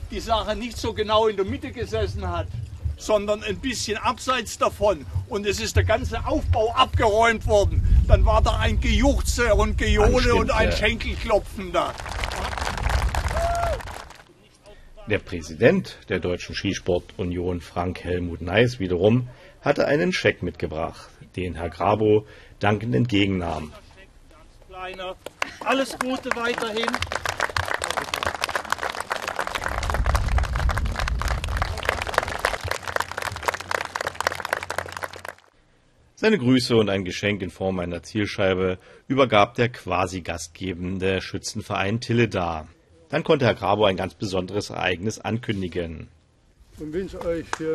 die Sache nicht so genau in der Mitte gesessen hat, sondern ein bisschen abseits davon und es ist der ganze Aufbau abgeräumt worden, dann war da ein Gejuchze und Gejohle und ein Schenkelklopfen da. Der Präsident der Deutschen Skisportunion, Frank Helmut Neis, wiederum hatte einen Scheck mitgebracht, den Herr Grabo dankend entgegennahm. Alles Gute weiterhin. Seine Grüße und ein Geschenk in Form einer Zielscheibe übergab der quasi gastgebende Schützenverein Tille dar. Dann konnte Herr Grabo ein ganz besonderes Ereignis ankündigen. Und wünsche euch für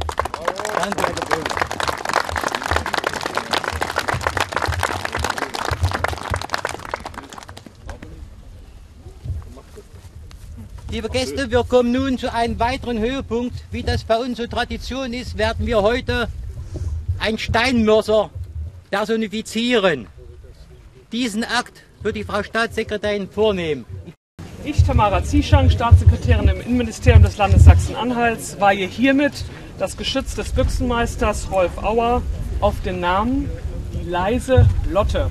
Liebe Gäste, wir kommen nun zu einem weiteren Höhepunkt. Wie das bei uns so Tradition ist, werden wir heute einen Steinmörser personifizieren. Diesen Akt wird die Frau Staatssekretärin vornehmen. Ich, Tamara Zieschang, Staatssekretärin im Innenministerium des Landes Sachsen-Anhalts, weihe hiermit das Geschütz des Büchsenmeisters Rolf Auer auf den Namen Die leise Lotte.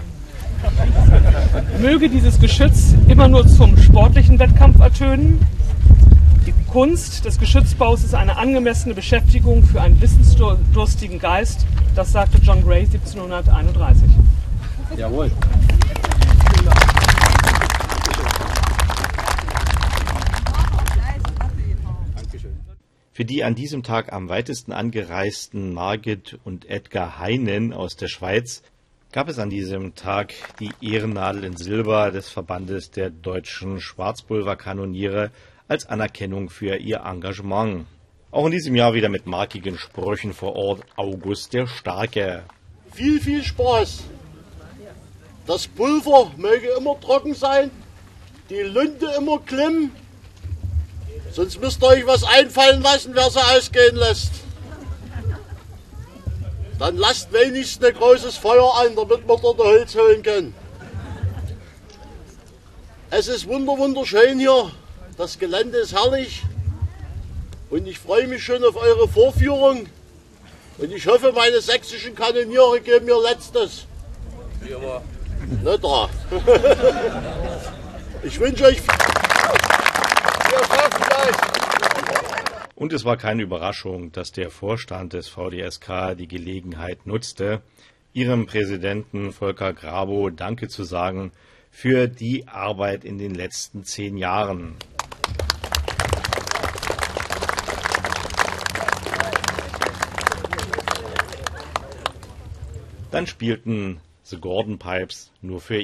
Möge dieses Geschütz immer nur zum sportlichen Wettkampf ertönen. Die Kunst des Geschützbaus ist eine angemessene Beschäftigung für einen wissensdurstigen Geist, das sagte John Gray 1731. Jawohl. Für die an diesem Tag am weitesten angereisten Margit und Edgar Heinen aus der Schweiz gab es an diesem Tag die Ehrennadel in Silber des Verbandes der deutschen Schwarzpulverkanoniere als Anerkennung für ihr Engagement. Auch in diesem Jahr wieder mit markigen Sprüchen vor Ort August der Starke. Viel Spaß. Das Pulver möge immer trocken sein, die Lunte immer klimmen. Sonst müsst ihr euch was einfallen lassen, wer sie ausgehen lässt. Dann lasst wenigstens ein großes Feuer an, damit wir dort Holz holen können. Es ist wunderschön hier. Das Gelände ist herrlich. Und ich freue mich schon auf eure Vorführung. Und ich hoffe, meine sächsischen Kanoniere geben mir Letztes. Nicht da. Ich wünsche euch viel. Und es war keine Überraschung, dass der Vorstand des VDSK die Gelegenheit nutzte, ihrem Präsidenten Volker Grabo Danke zu sagen für die Arbeit in den letzten 10 Jahren. Dann spielten The Gordon Pipes nur für ihn.